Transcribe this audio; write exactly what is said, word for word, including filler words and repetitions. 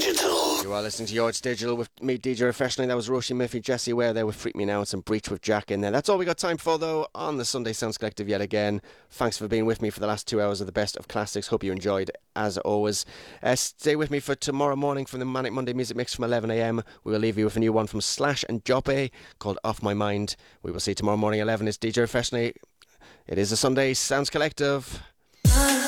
Digital. You are listening to Your It's Digital with me, D J Professionally. That was Roisin Murphy, Jesse Ware there with Freak Me Now and some Breach with Jack in there. That's all we got time for, though, on the Sunday Sounds Collective yet again. Thanks for being with me for the last two hours of the best of classics. Hope you enjoyed, as always. Uh, stay with me for tomorrow morning from the Manic Monday Music Mix from eleven a m. We will leave you with a new one from Slash and Joppe called Off My Mind. We will see you tomorrow morning eleven. It's D J Professionally. It is a Sunday Sounds Collective.